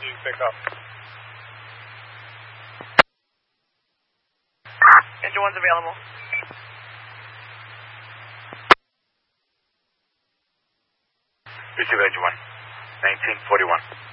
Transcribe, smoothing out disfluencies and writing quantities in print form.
pick up. Engine 1's available. Receive Engine 1, 1941.